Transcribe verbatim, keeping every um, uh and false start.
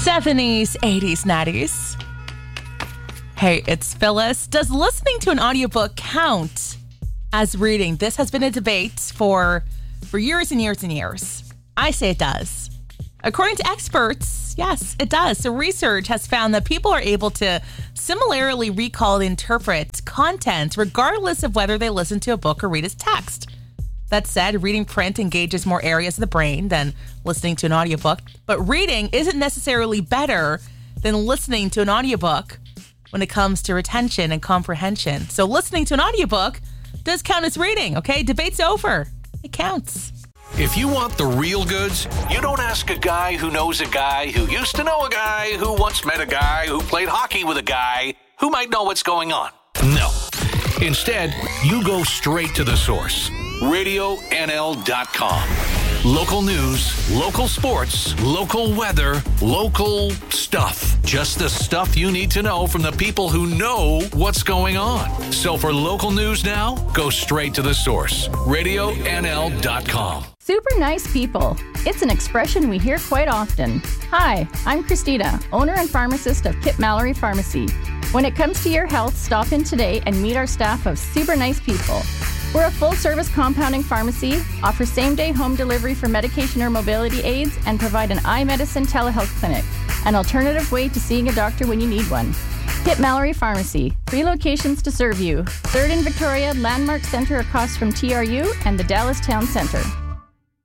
seventies, eighties, nineties. Hey, it's Phyllis. Does listening to an audiobook count as reading? This has been a debate for, for years and years and years. I say it does. According to experts, yes, it does. So research has found that people are able to similarly recall and interpret content regardless of whether they listen to a book or read its text. That said, reading print engages more areas of the brain than listening to an audiobook, but reading isn't necessarily better than listening to an audiobook when it comes to retention and comprehension. So listening to an audiobook does count as reading, okay? Debate's over. It counts. If you want the real goods, you don't ask a guy who knows a guy who used to know a guy who once met a guy who played hockey with a guy who might know what's going on. No. Instead, you go straight to the source. radio N L dot com. Local news, local sports, local weather, local stuff. Just the stuff you need to know from the people who know what's going on. So for local news now, go straight to the source. radio N L dot com. Super nice people. It's an expression we hear quite often. Hi, I'm Christina, owner and pharmacist of Kip Mallory Pharmacy. When it comes to your health, stop in today and meet our staff of super nice people. We're a full-service compounding pharmacy, offer same-day home delivery for medication or mobility aids, and provide an eye medicine telehealth clinic, an alternative way to seeing a doctor when you need one. Kip Mallory Pharmacy, three locations to serve you. Third in Victoria, Landmark Center across from T R U, and the Dallas Town Center.